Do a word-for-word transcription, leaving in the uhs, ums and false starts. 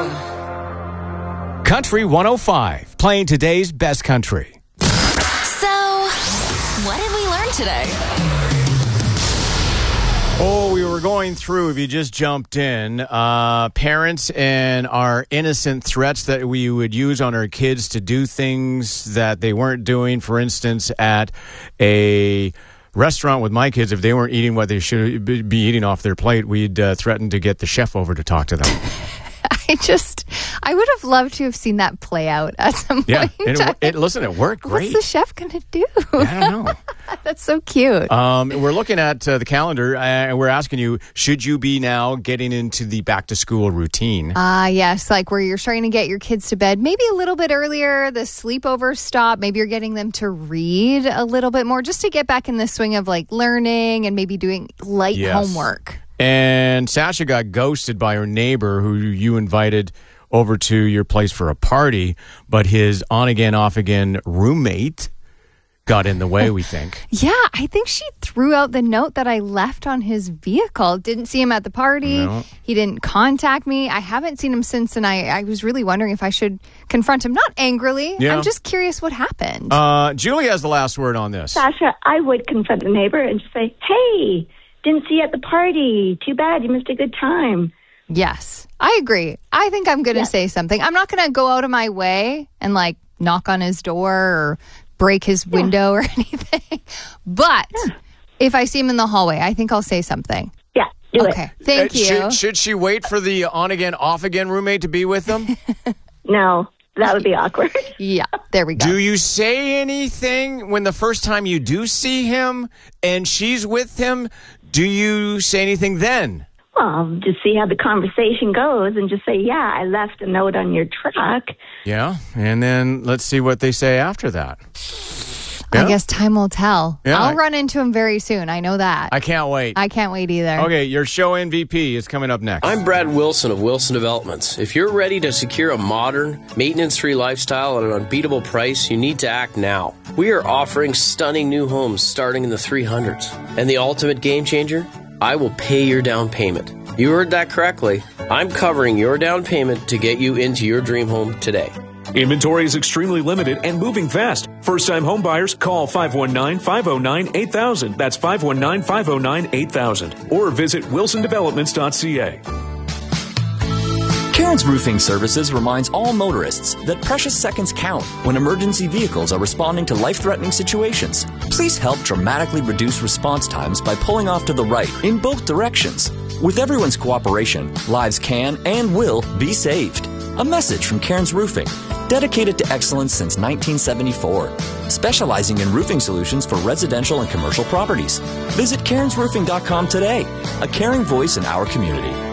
Country one oh five, playing today's best country. So, what did we learn today? Oh, we were going through, if you just jumped in, uh, parents and our innocent threats that we would use on our kids to do things that they weren't doing. For instance, at a restaurant with my kids, if they weren't eating what they should be eating off their plate, we'd uh, threaten to get the chef over to talk to them. I just, I would have loved to have seen that play out at some point. Yeah, and it, it, listen, it worked great. What's the chef going to do? I don't know. That's so cute. Um, we're looking at uh, the calendar, uh, and we're asking you, should you be now getting into the back-to-school routine? Ah, uh, yes, like where you're trying to get your kids to bed maybe a little bit earlier, the sleepover stop, maybe you're getting them to read a little bit more just to get back in the swing of like learning and maybe doing light yes. homework. And Sasha got ghosted by her neighbor who you invited over to your place for a party, but his on-again, off-again roommate got in the way, we think. Yeah, I think she threw out the note that I left on his vehicle. Didn't see him at the party. No. He didn't contact me. I haven't seen him since, and I, I was really wondering if I should confront him. Not angrily. Yeah. I'm just curious what happened. Uh, Julie has the last word on this. Sasha, I would confront the neighbor and just say, hey, didn't see you at the party. Too bad. You missed a good time. Yes, I agree. I think I'm going to Yeah. say something. I'm not going to go out of my way and like knock on his door or break his window or anything. But Yeah. if I see him in the hallway, I think I'll say something. Yeah, do Okay, it. thank Uh, you. Should, should she wait for the on-again, off-again roommate to be with them? No, that would be awkward. Yeah, there we go. Do you say anything when the first time you do see him and she's with him? Do you say anything then? Well, just see how the conversation goes and just say, yeah, I left a note on your truck. Yeah, and then let's see what they say after that. I Yeah? guess time will tell. Yeah, I'll I- run into him very soon. I know that. I can't wait. I can't wait either. Okay, your show M V P is coming up next. I'm Brad Wilson of Wilson Developments. If you're ready to secure a modern, maintenance-free lifestyle at an unbeatable price, you need to act now. We are offering stunning new homes starting in the three hundreds. And the ultimate game changer? I will pay your down payment. You heard that correctly. I'm covering your down payment to get you into your dream home today. Inventory is extremely limited and moving fast. First-time home buyers, call five one nine, five oh nine, eight thousand. That's five one nine, five oh nine, eight thousand. Or visit wilson developments dot c a. Cairns Roofing Services reminds all motorists that precious seconds count when emergency vehicles are responding to life-threatening situations. Please help dramatically reduce response times by pulling off to the right in both directions. With everyone's cooperation, lives can and will be saved. A message from Cairns Roofing, dedicated to excellence since nineteen seventy-four, specializing in roofing solutions for residential and commercial properties. Visit cairns roofing dot com today, a caring voice in our community.